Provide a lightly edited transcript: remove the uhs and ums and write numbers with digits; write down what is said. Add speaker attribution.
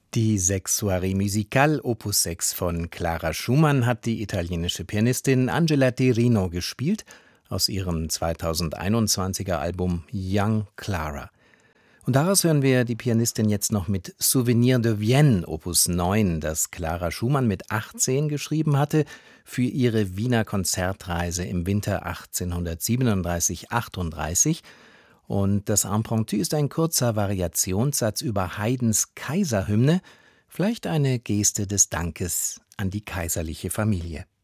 Speaker 1: Die Sechs Soirées Musicales Opus 6 von Clara Schumann hat die italienische Pianistin Angela Terrino gespielt aus ihrem 2021er Album Young Clara. Und daraus hören wir die Pianistin jetzt noch mit Souvenir de Vienne Opus 9, das Clara Schumann mit 18 geschrieben hatte für ihre Wiener Konzertreise im Winter 1837/38. Und das Impromptu ist ein kurzer Variationssatz über Haydns Kaiserhymne, vielleicht eine Geste des Dankes an die kaiserliche Familie.